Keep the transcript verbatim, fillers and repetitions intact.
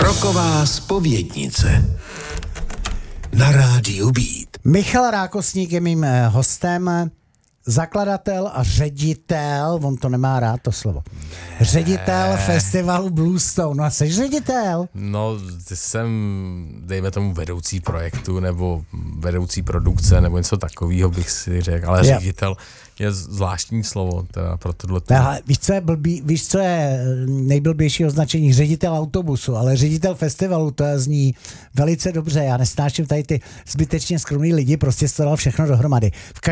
Rocková zpovědnice na rádiu Beat. Michal Rákosník je mým hostem, zakladatel a ředitel, on to nemá rád to slovo, ne. ředitel festivalu Bluestone. No a jsi ředitel? No, jsem, dejme tomu, vedoucí projektu nebo vedoucí produkce nebo něco takového bych si řekl, ale jo. ředitel je zvláštní slovo teda pro tohle. Ale víš, co je blbý, víš, co je nejblbější označení? Ředitel autobusu, ale ředitel festivalu, to zní velice dobře. Já nesnáším tady ty zbytečně skromný lidi, prostě se to dal všechno dohromady. V